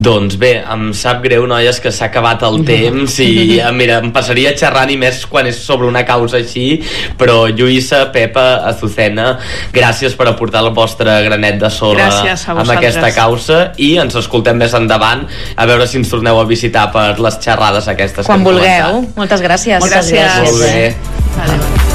Doncs bé, em sap greu, noies, que s'ha acabat el temps i mira, em passaria xerrant i més quan és sobre una causa així, però Lluïsa, Pepa, Azucena, gràcies per aportar el vostre granet de sorra amb aquesta causa i ens escoltem més endavant a veure si ens torneu a visitar per les xerrades aquestes quan vulgueu. Moltes gràcies. Molt bé. Adéu.